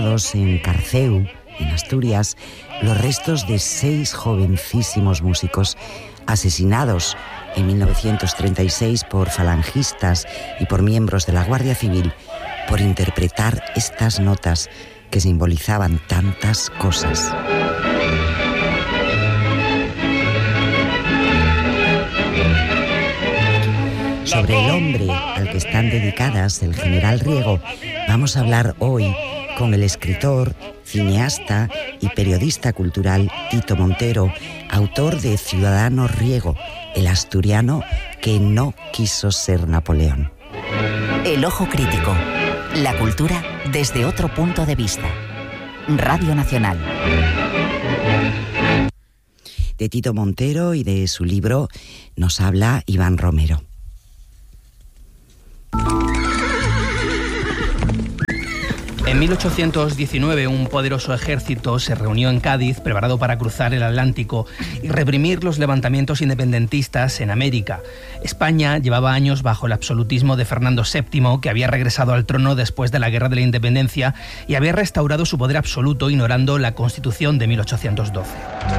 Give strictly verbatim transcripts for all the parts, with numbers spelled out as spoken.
En Carceu, en Asturias, los restos de seis jovencísimos músicos asesinados en mil novecientos treinta y seis por falangistas y por miembros de la Guardia Civil por interpretar estas notas que simbolizaban tantas cosas. Sobre el hombre al que están dedicadas el general Riego, vamos a hablar hoy con el escritor, cineasta y periodista cultural Tito Montero, autor de Ciudadano Riego, el asturiano que no quiso ser Napoleón. El ojo crítico, la cultura desde otro punto de vista. Radio Nacional. De Tito Montero y de su libro nos habla Iván Romero. En mil ochocientos diecinueve, un poderoso ejército se reunió en Cádiz preparado para cruzar el Atlántico y reprimir los levantamientos independentistas en América. España llevaba años bajo el absolutismo de Fernando séptimo, que había regresado al trono después de la Guerra de la Independencia y había restaurado su poder absoluto ignorando la Constitución de mil ochocientos doce.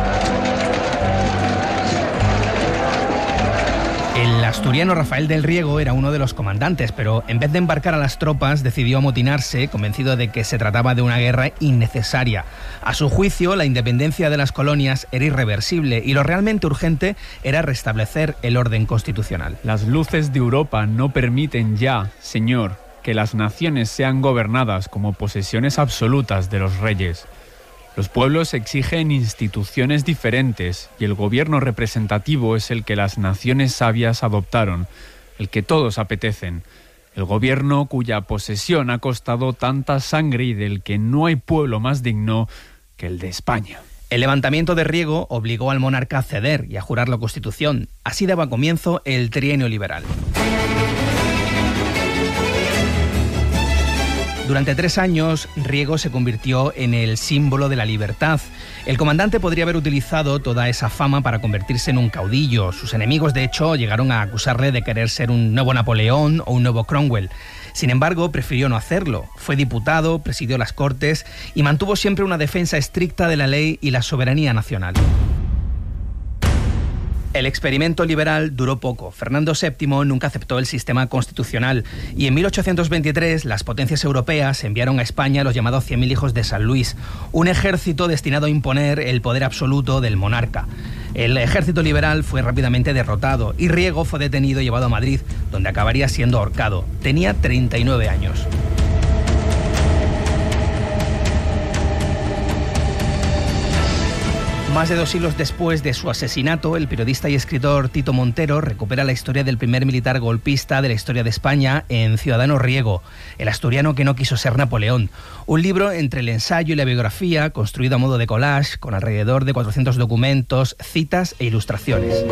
El asturiano Rafael del Riego era uno de los comandantes, pero en vez de embarcar a las tropas decidió amotinarse, convencido de que se trataba de una guerra innecesaria. A su juicio, la independencia de las colonias era irreversible y lo realmente urgente era restablecer el orden constitucional. Las luces de Europa no permiten ya, señor, que las naciones sean gobernadas como posesiones absolutas de los reyes. Los pueblos exigen instituciones diferentes y el gobierno representativo es el que las naciones sabias adoptaron, el que todos apetecen, el gobierno cuya posesión ha costado tanta sangre y del que no hay pueblo más digno que el de España. El levantamiento de Riego obligó al monarca a ceder y a jurar la Constitución. Así daba comienzo el trienio liberal. Durante tres años, Riego se convirtió en el símbolo de la libertad. El comandante podría haber utilizado toda esa fama para convertirse en un caudillo. Sus enemigos, de hecho, llegaron a acusarle de querer ser un nuevo Napoleón o un nuevo Cromwell. Sin embargo, prefirió no hacerlo. Fue diputado, presidió las Cortes y mantuvo siempre una defensa estricta de la ley y la soberanía nacional. El experimento liberal duró poco. Fernando séptimo nunca aceptó el sistema constitucional y en mil ochocientos veintitrés las potencias europeas enviaron a España los llamados cien mil hijos de San Luis, un ejército destinado a imponer el poder absoluto del monarca. El ejército liberal fue rápidamente derrotado y Riego fue detenido y llevado a Madrid, donde acabaría siendo ahorcado. Tenía treinta y nueve años. Más de dos siglos después de su asesinato, el periodista y escritor Tito Montero recupera la historia del primer militar golpista de la historia de España en Ciudadano Riego, el asturiano que no quiso ser Napoleón. Un libro entre el ensayo y la biografía, construido a modo de collage, con alrededor de cuatrocientos documentos, citas e ilustraciones.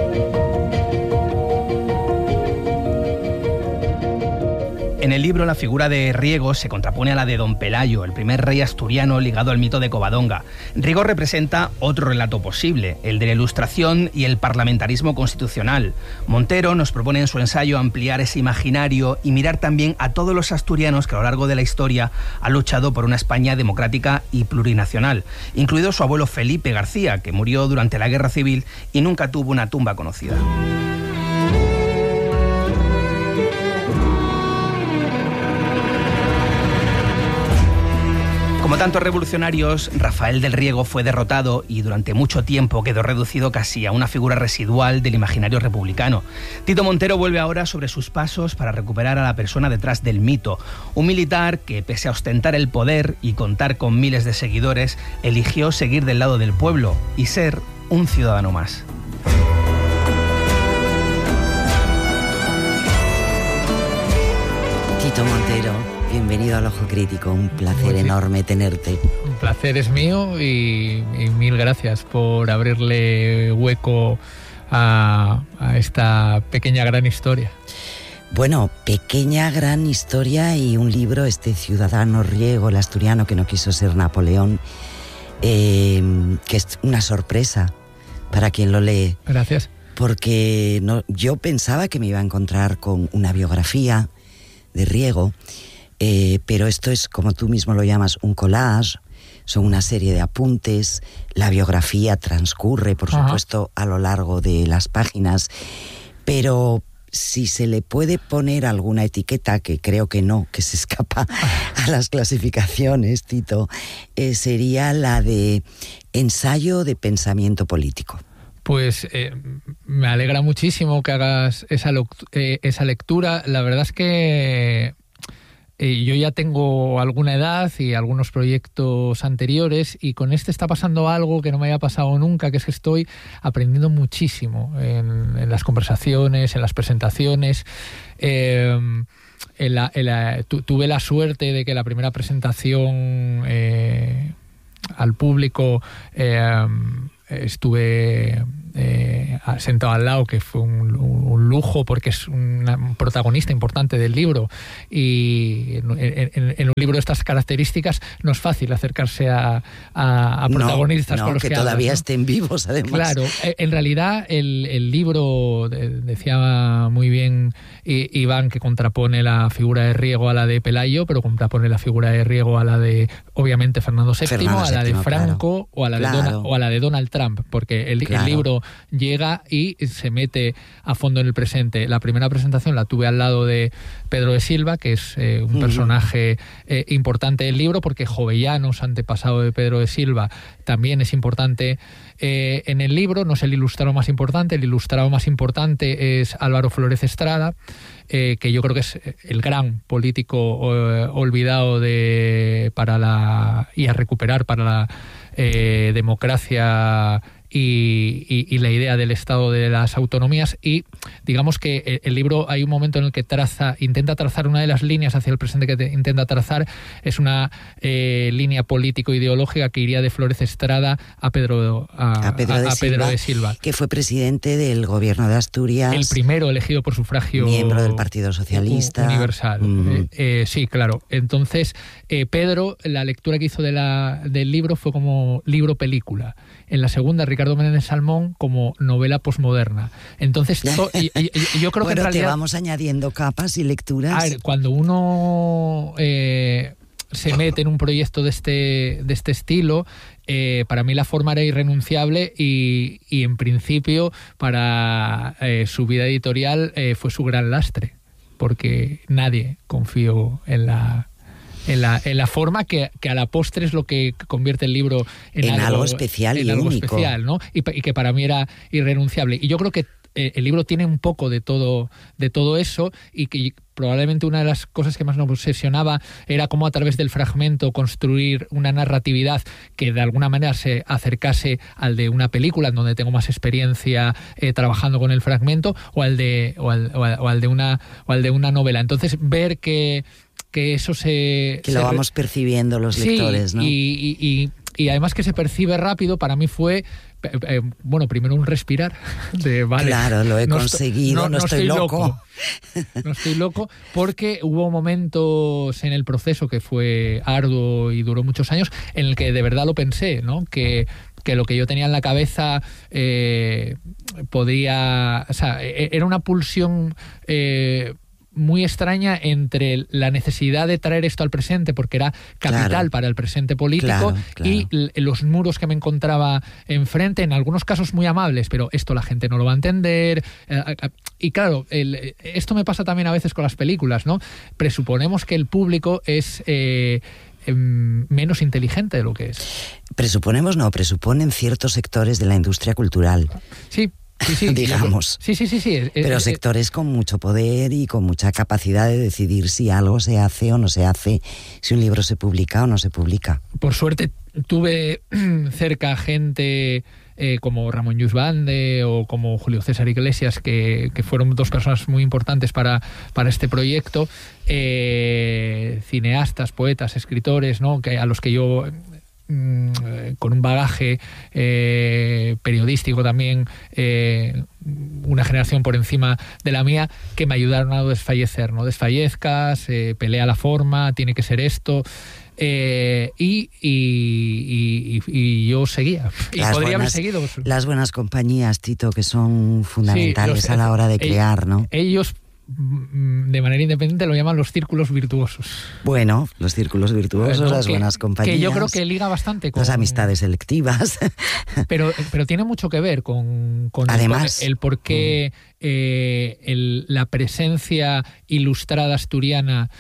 En el libro, la figura de Riego se contrapone a la de Don Pelayo, el primer rey asturiano ligado al mito de Covadonga. Riego representa otro relato posible, el de la Ilustración y el parlamentarismo constitucional. Montero nos propone en su ensayo ampliar ese imaginario y mirar también a todos los asturianos que a lo largo de la historia han luchado por una España democrática y plurinacional, incluido su abuelo Felipe García, que murió durante la Guerra Civil y nunca tuvo una tumba conocida. Como tantos revolucionarios, Rafael del Riego fue derrotado y durante mucho tiempo quedó reducido casi a una figura residual del imaginario republicano. Tito Montero vuelve ahora sobre sus pasos para recuperar a la persona detrás del mito, un militar que, pese a ostentar el poder y contar con miles de seguidores, eligió seguir del lado del pueblo y ser un ciudadano más. Tito Montero, bienvenido al Ojo Crítico, un placer enorme tenerte. Un placer es mío y, y mil gracias por abrirle hueco a, a esta pequeña gran historia. Bueno, pequeña gran historia y un libro, este Ciudadano Riego, el asturiano que no quiso ser Napoleón, eh, que es una sorpresa para quien lo lee. Gracias. Porque no, yo pensaba que me iba a encontrar con una biografía de Riego, eh, pero esto es, como tú mismo lo llamas, un collage, son una serie de apuntes, la biografía transcurre, por Ajá. supuesto, a lo largo de las páginas, pero si se le puede poner alguna etiqueta, que creo que no, que se escapa a las clasificaciones, Tito, eh, sería la de ensayo de pensamiento político. Pues eh, me alegra muchísimo que hagas esa, eh, esa lectura. La verdad es que eh, yo ya tengo alguna edad y algunos proyectos anteriores, y con este está pasando algo que no me había pasado nunca, que es que estoy aprendiendo muchísimo en, en las conversaciones, en las presentaciones. Eh, en la, en la, tu, tuve la suerte de que la primera presentación eh, al público eh, estuve eh, sentado al lado, que fue un, un lujo, porque es una, un protagonista importante del libro, y en, en, en un libro de estas características no es fácil acercarse a, a, a protagonistas no, no, con los que, que todavía hablas, ¿no? estén vivos, además. Claro, en realidad el, el libro, decía muy bien Iván, que contrapone la figura de Riego a la de Pelayo, pero contrapone la figura de Riego a la de, obviamente, Fernando séptimo, Fernando a la séptimo, de Franco, claro. o, a la claro. de Dona, o a la de Donald Trump, porque el, claro. el libro llega y se mete a fondo en el presente. La primera presentación la tuve al lado de Pedro de Silva, que es eh, un uh-huh. personaje eh, importante del libro, porque Jovellanos, antepasado de Pedro de Silva, también es importante eh, en el libro. No es el ilustrado más importante, el ilustrado más importante es Álvaro Flórez Estrada, eh, que yo creo que es el gran político eh, olvidado de para la y a recuperar para la eh, democracia Y, y, y la idea del Estado de las autonomías. Y digamos que el, el libro, hay un momento en el que traza, intenta trazar una de las líneas hacia el presente que te, intenta trazar, es una eh, línea político-ideológica que iría de Flórez Estrada a Pedro, a, a Pedro, de, a, a Pedro Silva, de Silva, que fue presidente del gobierno de Asturias, el primero elegido por sufragio, miembro del Partido Socialista Universal. Mm. Eh, eh, sí, claro. Entonces, eh, Pedro, la lectura que hizo de la, del libro fue como libro-película. En la segunda, Ricardo Menéndez Salmón como novela posmoderna. Entonces, to, y, y, y yo creo bueno, que en realidad, te vamos añadiendo capas y lecturas. A ver, cuando uno eh, se mete en un proyecto de este, de este estilo, eh, para mí la forma era irrenunciable, y, y en principio para eh, su vida editorial eh, fue su gran lastre, porque nadie confió en la... En la, en la forma que, que a la postre es lo que convierte el libro en, en algo, algo especial en y algo único. Especial, ¿no? y, y que para mí era irrenunciable. Y yo creo que eh, el libro tiene un poco de todo, de todo eso, y que probablemente una de las cosas que más nos obsesionaba era cómo a través del fragmento construir una narratividad que de alguna manera se acercase al de una película, en donde tengo más experiencia eh, trabajando con el fragmento, o al de, o al, o al, o al de una, o al de una novela. Entonces, ver que que eso se... Que lo se, vamos percibiendo los sí, lectores, ¿no? Y, y, y, y además que se percibe rápido, para mí fue, eh, bueno, primero un respirar de, vale, claro, lo he no conseguido, no, no, no estoy, estoy loco. loco. No estoy loco, porque hubo momentos en el proceso que fue arduo y duró muchos años, en el que de verdad lo pensé, ¿no? Que que lo que yo tenía en la cabeza eh, podía... O sea, era una pulsión... Eh, muy extraña entre la necesidad de traer esto al presente, porque era capital claro, para el presente político, claro, claro. y l- los muros que me encontraba enfrente, en algunos casos muy amables, pero esto la gente no lo va a entender. Eh, y claro, el, esto me pasa también a veces con las películas, ¿no? Presuponemos que el público es... Eh, menos inteligente de lo que es. Presuponemos, no, presuponen ciertos sectores de la industria cultural. Sí. Sí, sí, digamos. Sí, sí, sí, sí. Es, Pero es, sectores con mucho poder y con mucha capacidad de decidir si algo se hace o no se hace, si un libro se publica o no se publica. Por suerte tuve cerca gente eh, como Ramón Lluís Bande o como Julio César Iglesias, que, que fueron dos personas muy importantes para, para este proyecto, eh, cineastas, poetas, escritores, ¿no? Que a los que yo... con un bagaje eh, periodístico también, eh, una generación por encima de la mía, que me ayudaron a no desfallecer. No desfallezcas, eh, pelea la forma, tiene que ser esto. Eh, y, y, y, y yo seguía. Y las podría buenas, haber seguido. Las buenas compañías, Tito, que son fundamentales sí, los, a la hora de crear, ¿no? Ellos de manera independiente lo llaman los círculos virtuosos. Bueno, los círculos virtuosos, ¿no? Las que, buenas compañías. Que yo creo que liga bastante con... Las amistades selectivas. Pero, pero tiene mucho que ver con, con Además, el, el por qué eh, el, la presencia ilustrada asturiana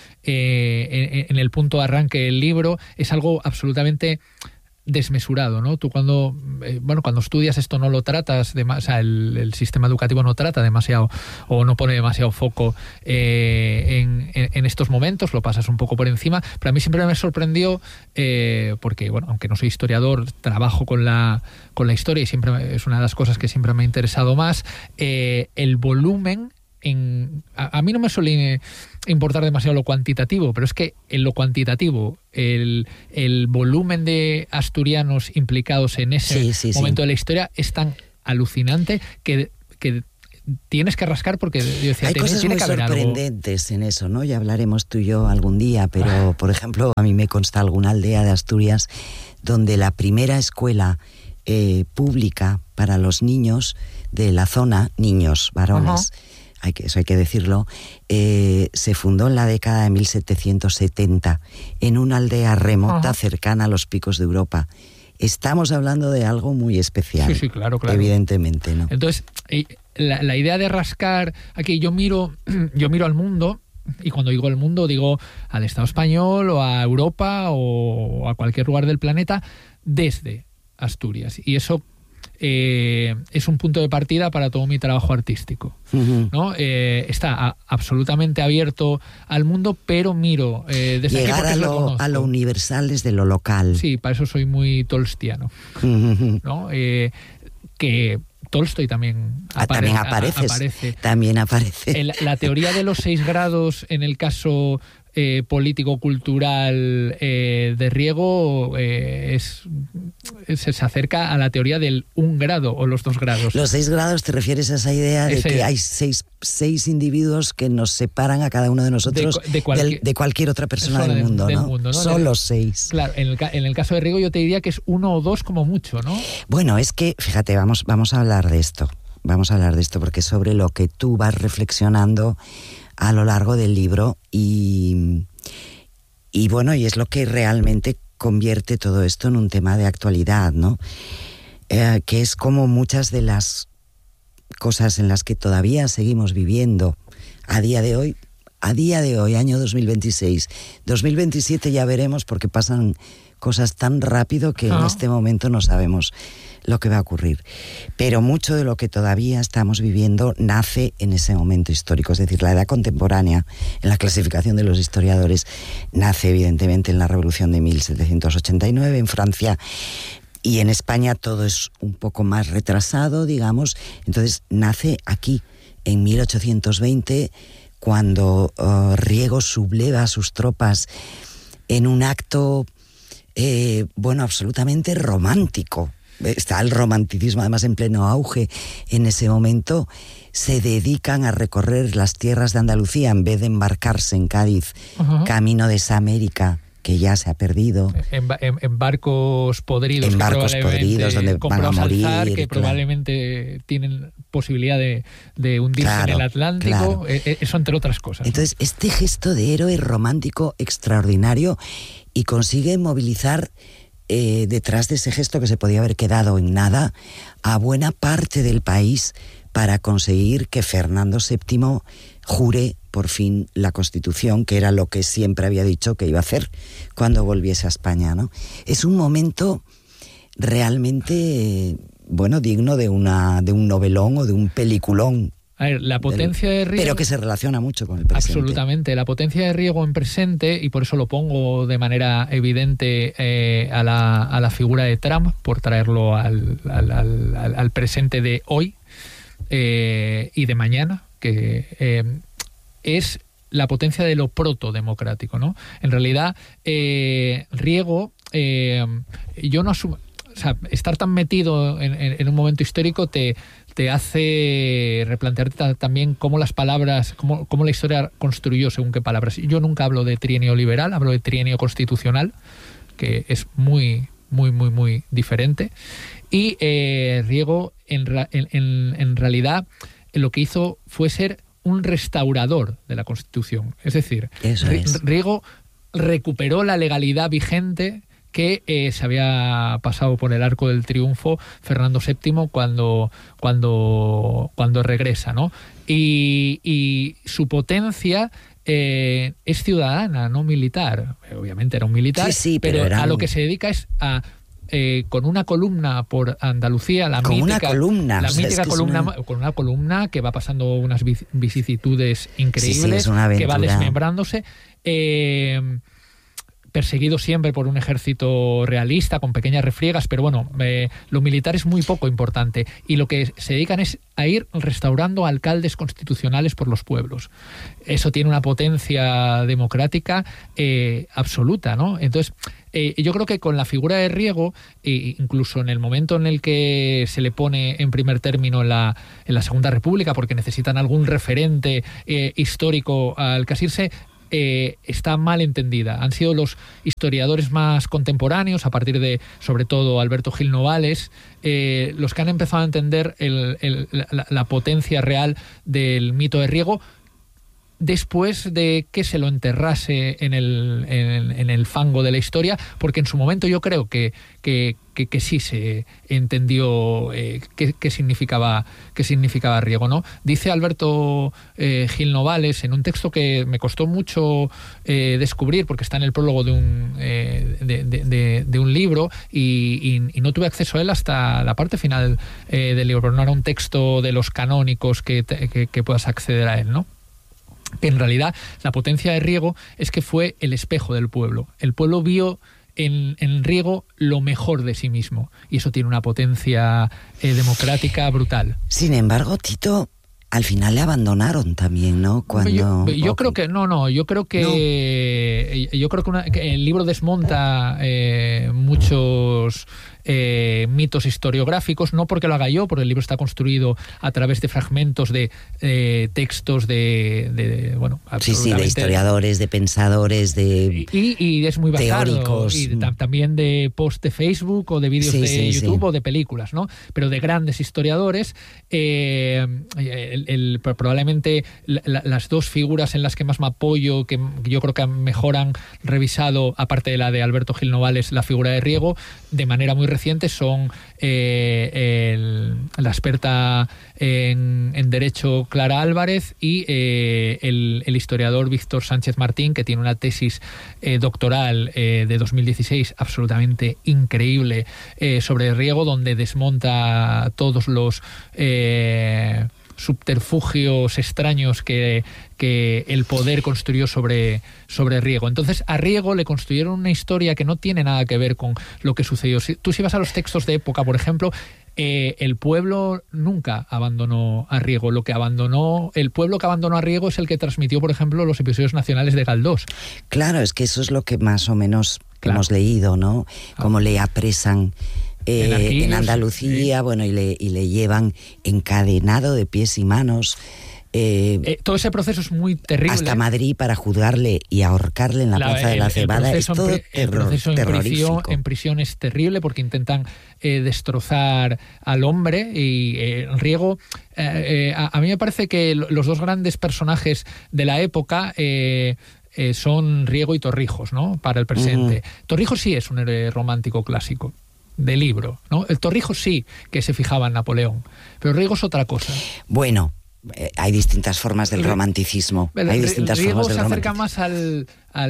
eh, en, en el punto de arranque del libro es algo absolutamente desmesurado, ¿no? Tú cuando eh, bueno cuando estudias esto no lo tratas, de, o sea, el, el sistema educativo no trata demasiado o no pone demasiado foco eh, en, en, en estos momentos, lo pasas un poco por encima, pero a mí siempre me sorprendió eh, porque, bueno, aunque no soy historiador, trabajo con la con la historia y siempre es una de las cosas que siempre me ha interesado más, eh, el volumen. En, a, a mí no me suele importar demasiado lo cuantitativo, pero es que en lo cuantitativo el, el volumen de asturianos implicados en ese sí, sí, momento sí. de la historia es tan alucinante que, que tienes que rascar porque yo decía, hay tiene, cosas tiene muy que haber sorprendentes algo en eso, ¿no? Ya hablaremos tú y yo algún día, pero por ejemplo a mí me consta alguna aldea de Asturias donde la primera escuela eh, pública para los niños de la zona, niños, varones, uh-huh. Hay que, eso hay que decirlo, eh, se fundó en la década de mil setecientos setenta en una aldea remota, uh-huh. cercana a los picos de Europa. Estamos hablando de algo muy especial. Sí, sí, claro, claro. Evidentemente, ¿no? Entonces, la, la idea de rascar, aquí yo miro, yo miro al mundo, y cuando digo el mundo digo al Estado español o a Europa o a cualquier lugar del planeta desde Asturias. Y eso Eh, es un punto de partida para todo mi trabajo artístico, uh-huh. ¿no? Eh, está a, absolutamente abierto al mundo, pero miro eh, desde llegar aquí a lo, a lo universal desde lo local. Sí, para eso soy muy tolstiano, uh-huh. ¿no? Eh, que Tolstoy también, ah, apare- también apareces, aparece. También aparece. El, la teoría de los seis grados en el caso eh, político-cultural eh, de Riego eh, es, se, se acerca a la teoría del un grado o los dos grados. Los seis grados, ¿te refieres a esa idea de Ese, que hay seis, seis individuos que nos separan a cada uno de nosotros de, de, cualquier, del, de cualquier otra persona del, mundo, del ¿no? mundo, ¿no? Solo de, seis. Claro, en el, en el caso de Riego yo te diría que es uno o dos como mucho, ¿no? Bueno, es que, fíjate, vamos, vamos a hablar de esto. Vamos a hablar de esto porque es sobre lo que tú vas reflexionando a lo largo del libro y, y bueno, y es lo que realmente convierte todo esto en un tema de actualidad, ¿no? Eh, que es como muchas de las cosas en las que todavía seguimos viviendo a día de hoy, a día de hoy, año dos mil veintiséis, dos mil veintisiete ya veremos porque pasan cosas tan rápido que ah. en este momento no sabemos lo que va a ocurrir. Pero mucho de lo que todavía estamos viviendo nace en ese momento histórico. Es decir, la edad contemporánea, en la clasificación de los historiadores, nace evidentemente en la Revolución de mil setecientos ochenta y nueve en Francia, y en España todo es un poco más retrasado, digamos. Entonces nace aquí, en mil ochocientos veinte, cuando uh, Riego subleva a sus tropas en un acto, eh, bueno, absolutamente romántico. Está el romanticismo además en pleno auge en ese momento. Se dedican a recorrer las tierras de Andalucía en vez de embarcarse en Cádiz, uh-huh. camino de esa América que ya se ha perdido. En, en, en barcos podridos. En barcos podridos donde van a morir. Alzar, que claro. probablemente tienen posibilidad de, de hundirse claro, en el Atlántico. Claro. Eso entre otras cosas. Entonces, ¿no? Este gesto de héroe romántico extraordinario y consigue movilizar eh, detrás de ese gesto que se podía haber quedado en nada a buena parte del país para conseguir que Fernando séptimo jure por fin la Constitución, que era lo que siempre había dicho que iba a hacer cuando volviese a España, ¿no? Es un momento realmente, bueno, digno de una de un novelón o de un peliculón. A ver, la potencia de Riego... Pero que se relaciona mucho con el presente. Absolutamente. La potencia de Riego en presente, y por eso lo pongo de manera evidente eh, a, la, a la figura de Trump, por traerlo al, al, al, al presente de hoy eh, y de mañana, que eh, es la potencia de lo protodemocrático, ¿no? En realidad, eh, Riego, eh, yo no asumo... O sea, estar tan metido en, en, en un momento histórico te... te hace replantearte también cómo las palabras, cómo, cómo la historia construyó según qué palabras. Yo nunca hablo de trienio liberal, hablo de trienio constitucional, que es muy, muy, muy, muy diferente. Y eh, Riego, en, en, en realidad, lo que hizo fue ser un restaurador de la Constitución. Es decir, Eso es. Riego recuperó la legalidad vigente que eh, se había pasado por el arco del triunfo Fernando séptimo cuando, cuando, cuando regresa, ¿no? Y, y su potencia eh, es ciudadana, no militar. Obviamente era un militar, sí, sí, pero, pero a un... lo que se dedica es a... Eh, con una columna por Andalucía, la con mítica, una columna, la o sea, mítica es que columna, una... con una columna que va pasando unas vicisitudes increíbles, sí, sí, es una que va aventura. desmembrándose, eh, perseguido siempre por un ejército realista con pequeñas refriegas, pero bueno, eh, lo militar es muy poco importante y lo que se dedican es a ir restaurando alcaldes constitucionales por los pueblos. Eso tiene una potencia democrática eh, absoluta, ¿no? Entonces, eh, yo creo que con la figura de Riego, eh, incluso en el momento en el que se le pone en primer término en la, en la Segunda República, porque necesitan algún referente eh, histórico al que asirse, Eh, está mal entendida. Han sido los historiadores más contemporáneos, a partir de, sobre todo, Alberto Gil Novales, eh, los que han empezado a entender el, el, la, la potencia real del mito de Riego, después de que se lo enterrase en el, en, en el fango de la historia, porque en su momento yo creo que, que, que, que sí se entendió eh, qué, qué significaba qué significaba Riego, ¿no? Dice Alberto eh, Gil Novales en un texto que me costó mucho eh, descubrir, porque está en el prólogo de un, eh, de, de, de, de un libro y, y, y no tuve acceso a él hasta la parte final eh, del libro, pero no era un texto de los canónicos que, que, que puedas acceder a él, ¿no? Que en realidad la potencia de Riego es que fue el espejo del pueblo. El pueblo vio en, en Riego lo mejor de sí mismo y eso tiene una potencia eh, democrática brutal. Sin embargo, Tito, al final le abandonaron también, ¿no? Cuando yo yo okay. creo que no, no, yo creo que no. yo creo que, una, que el libro desmonta eh, muchos Eh, mitos historiográficos, no porque lo haga yo, porque el libro está construido a través de fragmentos de eh, textos de, de bueno, sí, sí, de historiadores, de pensadores, de y, y es muy basado, teóricos, y de, también de post de Facebook o de vídeos sí, de sí, YouTube sí. o de películas, ¿no? Pero de grandes historiadores, eh, el, el, probablemente la, las dos figuras en las que más me apoyo, que yo creo que mejor han revisado, aparte de la de Alberto Gil Novales, la figura de Riego, de manera muy recientes son eh, el, la experta en, en Derecho Clara Álvarez y eh, el, el historiador Víctor Sánchez Martín, que tiene una tesis eh, doctoral eh, de dos mil dieciséis absolutamente increíble eh, sobre Riego, donde desmonta todos los eh, subterfugios extraños que, que el poder construyó sobre, sobre Riego. Entonces a Riego le construyeron una historia que no tiene nada que ver con lo que sucedió. Si tú si vas a los textos de época, por ejemplo, eh, el pueblo nunca abandonó a Riego. Lo que abandonó, el pueblo que abandonó a Riego es el que transmitió, por ejemplo, los episodios nacionales de Galdós. Claro, es que eso es lo que más o menos claro. hemos leído, ¿no? Cómo ah. le apresan Eh, en, Arquillos, en Andalucía, sí. bueno, y le, y le llevan encadenado de pies y manos. Eh, eh, todo ese proceso es muy terrible. Hasta Madrid para juzgarle y ahorcarle en la, la Plaza el, de la Cebada. Es todo en, el terror, proceso en terrorífico. prisión, en prisión es terrible porque intentan eh, destrozar al hombre y eh, Riego. Eh, eh, a, a mí me parece que los dos grandes personajes de la época eh, eh, son Riego y Torrijos, ¿no? Para el presente. Uh-huh. Torrijos sí es un héroe romántico clásico de libro, ¿no? El Torrijos sí que se fijaba en Napoleón, pero Riego es otra cosa. Bueno, eh, hay distintas formas del romanticismo. El, hay distintas Riego formas del se acerca romanticismo. más al,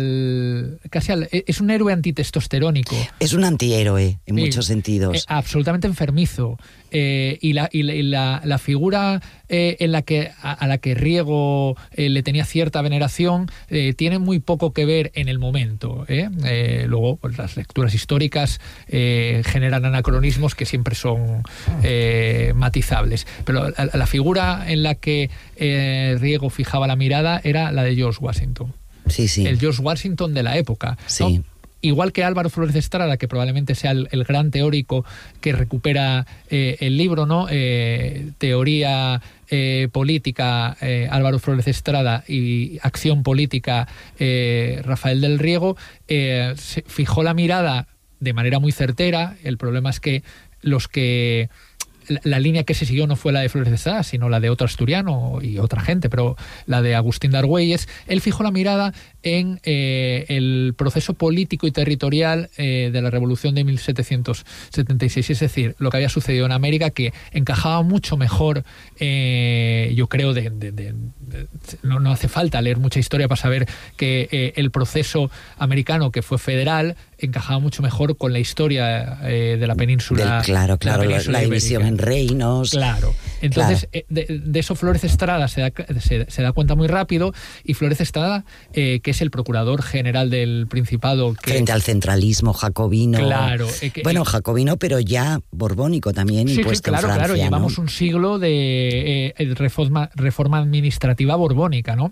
al casi al, es un héroe antitestosterónico. Es un antihéroe en sí, muchos sentidos. Eh, absolutamente enfermizo. Eh, y la, y la, y la, la figura eh, en la que a, a la que Riego eh, le tenía cierta veneración eh, tiene muy poco que ver en el momento. ¿eh? Eh, luego, pues, las lecturas históricas eh, generan anacronismos que siempre son eh, matizables. Pero la, la figura en la que eh, Riego fijaba la mirada era la de George Washington. Sí, sí. El George Washington de la época. Sí. ¿no? Igual que Álvaro Flores de Estrada, que probablemente sea el, el gran teórico que recupera eh, el libro, ¿no? Eh, teoría eh, política, eh, Álvaro Flores de Estrada, y acción política, eh, Rafael del Riego, eh, se fijó la mirada de manera muy certera. El problema es que los que la, la línea que se siguió no fue la de Flores de Estrada, sino la de otro asturiano y otra gente, pero la de Agustín de Argüelles. Él fijó la mirada en eh, el proceso político y territorial eh, de la Revolución de mil setecientos setenta y seis, es decir, lo que había sucedido en América, que encajaba mucho mejor, eh, yo creo, de, de, de, de, no, no hace falta leer mucha historia para saber que eh, el proceso americano, que fue federal, encajaba mucho mejor con la historia eh, de la península. Del, claro, claro, la, la, la división en reinos. Claro. Entonces, claro. eh, de, de eso Flores Estrada se da, se, se da cuenta muy rápido, y Flores Estrada, eh, que es el procurador general del Principado. Que, frente al centralismo jacobino. Claro. Eh, que, bueno, jacobino, pero ya borbónico también, sí, impuesto sí, claro, en Francia. Claro, ¿no? llevamos un siglo de eh, reforma, reforma administrativa borbónica, ¿no?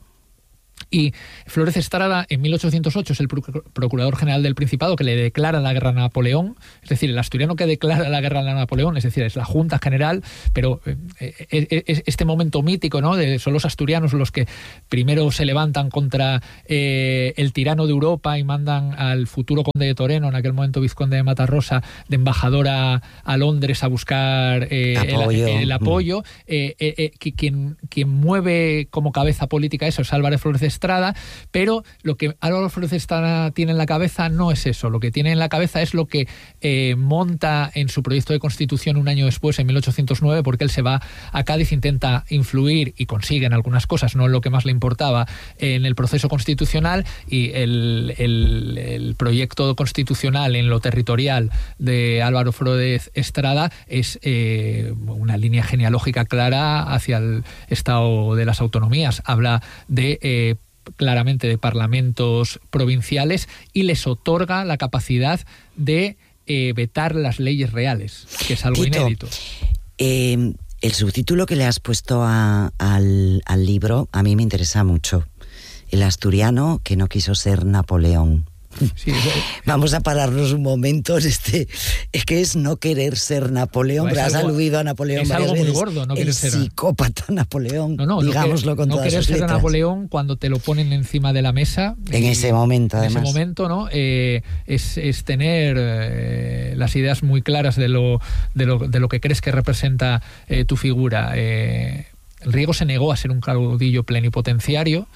Y Flores Estrada, en mil ochocientos ocho, es el procurador general del Principado que le declara la guerra a Napoleón. Es decir, el asturiano que declara la guerra a Napoleón, es decir, es la Junta General, pero eh, es este momento mítico, ¿no? De, son los asturianos los que primero se levantan contra eh, el tirano de Europa y mandan al futuro conde de Toreno, en aquel momento vizconde de Matarrosa, de embajador a, a Londres a buscar eh, apoyo. el, el apoyo. Eh, eh, eh, quien, quien mueve como cabeza política eso es Álvarez Flores de Estrada, pero lo que Álvaro Flores de Estrada tiene en la cabeza no es eso. Lo que tiene en la cabeza es lo que eh, monta en su proyecto de constitución un año después, en mil ochocientos nueve, porque él se va a Cádiz, intenta influir y consigue en algunas cosas, no en lo que más le importaba, en el proceso constitucional, y el, el, el proyecto constitucional en lo territorial de Álvaro Flores Estrada es eh, una línea genealógica clara hacia el Estado de las Autonomías. Habla de eh, claramente de parlamentos provinciales y les otorga la capacidad de eh, vetar las leyes reales, que es algo Tito, inédito. Eh, el subtítulo que le has puesto a, al, al libro a mí me interesa mucho. El asturiano que no quiso ser Napoleón. Sí, eso, vamos a pararnos un momento. Este, es que es no querer ser Napoleón, no, pero has algo, aludido a Napoleón es varias algo veces. muy gordo, no el ser psicópata Napoleón, no, no, digámoslo no, con no todas querer sus ser letras. Napoleón cuando te lo ponen encima de la mesa. En y, ese momento, además. En ese momento, ¿no? Eh, es, es tener eh, las ideas muy claras de lo, de lo, de lo que crees que representa eh, tu figura. Eh, Riego se negó a ser un caudillo plenipotenciario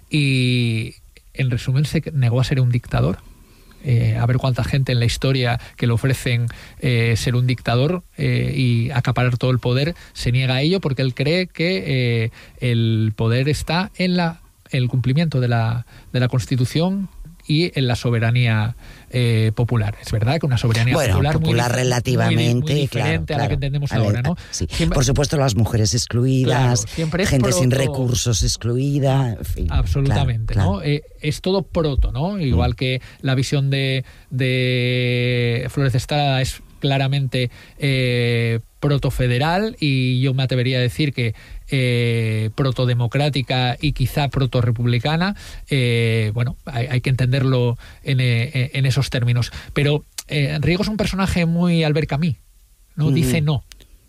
y, en resumen, se negó a ser un dictador. Eh, a ver cuánta gente en la historia que le ofrecen eh, ser un dictador eh, y acaparar todo el poder se niega a ello, porque él cree que eh, el poder está en la el cumplimiento de la, de la Constitución y en la soberanía eh, popular. Es verdad que una soberanía bueno, popular, popular muy, relativamente, muy diferente claro, a la que entendemos claro. ahora, ¿no? Sí. Siempre, por supuesto, las mujeres excluidas, claro, gente proto, sin recursos excluida, en fin, absolutamente, claro, ¿no? claro. Eh, es todo proto, ¿no? Igual mm. que la visión de, de Flores de Estrada es claramente eh, protofederal, y yo me atrevería a decir que eh, protodemocrática y quizá protorepublicana. Eh, bueno, hay, hay que entenderlo en, eh, en esos términos. Pero eh, Riego es un personaje muy Albert Camus, ¿no? Mm. Dice no.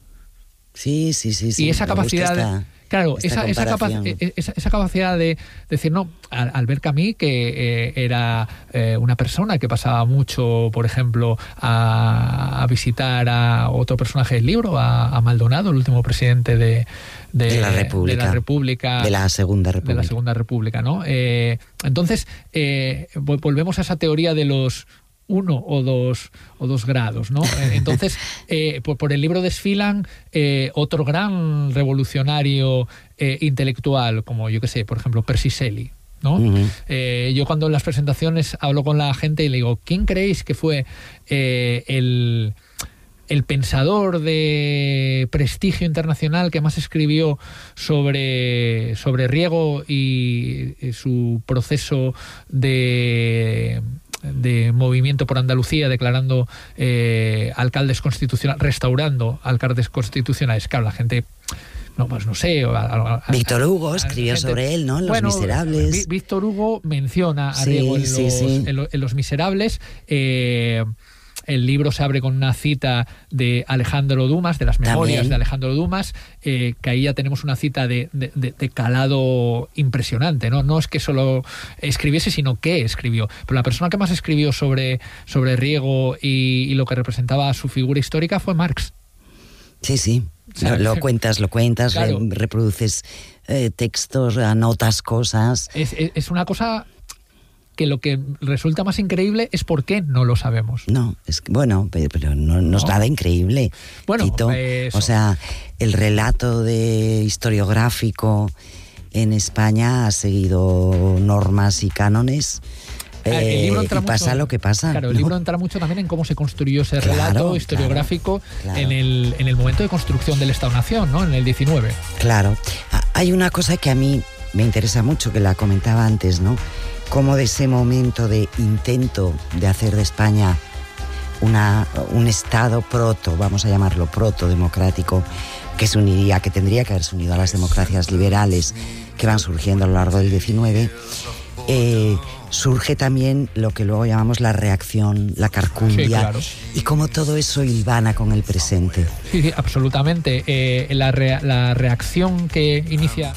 Sí, sí, sí. sí. Y esa capacidad... Esta... Claro, esa, esa, capa- esa, esa capacidad de decir no, Albert Camus, que eh, era eh, una persona que pasaba mucho, por ejemplo, a, a visitar a otro personaje del libro, a, a Maldonado, el último presidente de, de, de, la República, de la República. De la Segunda República. De la Segunda República, ¿no? Eh, entonces, eh, volvemos a esa teoría de los uno o dos o dos grados, ¿no? Entonces, eh, por, por el libro desfilan eh, otro gran revolucionario eh, intelectual, como yo que sé, por ejemplo, Percy Shelley, ¿no? Uh-huh. Eh, yo cuando en las presentaciones hablo con la gente y le digo, ¿quién creéis que fue eh, el el pensador de prestigio internacional que más escribió sobre, sobre Riego y su proceso de de movimiento por Andalucía, declarando eh, alcaldes constitucionales, restaurando alcaldes constitucionales? Claro, la gente, no, pues no sé. A, a, a, Víctor Hugo escribió gente, sobre él, ¿no? En Los bueno, Miserables. Víctor Hugo menciona a sí, Riego en, sí, los, sí. en, lo, en Los Miserables. Eh, El libro se abre con una cita de Alejandro Dumas, de las memorias También. de Alejandro Dumas, eh, que ahí ya tenemos una cita de, de, de calado impresionante, ¿no? No es que solo escribiese, sino que escribió. Pero la persona que más escribió sobre, sobre Riego y, y lo que representaba su figura histórica fue Marx. Sí, sí. Lo, lo cuentas, lo cuentas, claro. re, reproduces eh, textos, anotas cosas. Es, es, es una cosa que lo que resulta más increíble es por qué no lo sabemos. No, es que, bueno, pero, pero no, no es nada increíble. Bueno, Tito. Eso. O sea, el relato de historiográfico en España ha seguido normas y cánones. Eh, el libro entra y mucho, pasa lo que pasa. Claro, el ¿no? libro entra mucho también en cómo se construyó ese relato claro, historiográfico claro, claro. En, el, en el momento de construcción del Estado-Nación, ¿no? En el diecinueve. Claro. Hay una cosa que a mí me interesa mucho, que la comentaba antes, ¿no? Cómo de ese momento de intento de hacer de España una, un Estado proto, vamos a llamarlo proto-democrático, que se uniría, que tendría que haberse unido a las democracias liberales que van surgiendo a lo largo del diecinueve, eh, surge también lo que luego llamamos la reacción, la carcundia, sí, claro. Y cómo todo eso hilvana con el presente. Sí, sí, absolutamente. Eh, la, re, la reacción que inicia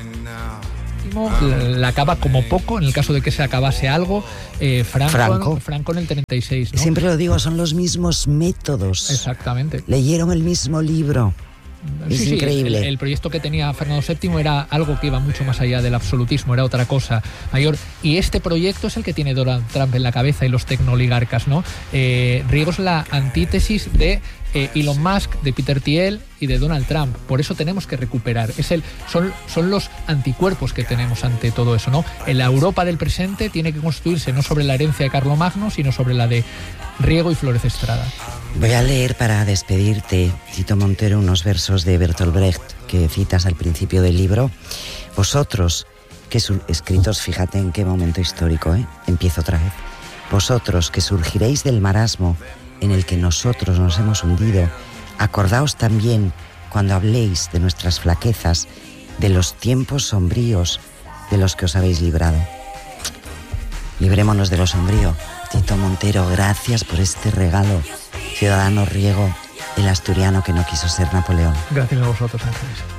la, la acaba como poco, en el caso de que se acabase algo, eh, Franco, Franco. Franco en el treinta y seis, ¿no? Siempre lo digo, son los mismos métodos. Exactamente. Leyeron el mismo libro. Es sí, increíble. Sí, el, el proyecto que tenía Fernando séptimo era algo que iba mucho más allá del absolutismo, era otra cosa mayor. Y este proyecto es el que tiene Donald Trump en la cabeza y los tecnoligarcas, ¿no? Eh, Riego es la antítesis de eh, Elon Musk, de Peter Thiel y de Donald Trump. Por eso tenemos que recuperar. Es el, son, son los anticuerpos que tenemos ante todo eso, ¿no? En la Europa del presente tiene que construirse no sobre la herencia de Carlomagno, sino sobre la de Riego y Flórez Estrada. Voy a leer para despedirte, Tito Montero, unos versos de Bertolt Brecht que citas al principio del libro. Vosotros, que su- escritos, fíjate en qué momento histórico, ¿eh? Empiezo otra vez. Vosotros, que surgiréis del marasmo en el que nosotros nos hemos hundido, acordaos también, cuando habléis de nuestras flaquezas, de los tiempos sombríos de los que os habéis librado. Librémonos de lo sombrío. Tito Montero, gracias por este regalo. Ciudadano Riego, el asturiano que no quiso ser Napoleón. Gracias a vosotros, Ángeles.